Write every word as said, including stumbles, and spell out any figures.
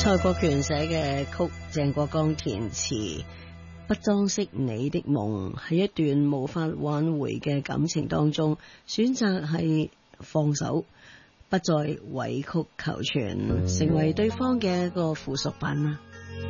蔡國權寫嘅曲，鄭國江填詞。不裝飾你的夢，喺一段無法挽回嘅感情當中，選擇係放手，不再委曲求全，成為對方嘅一個附屬品啊！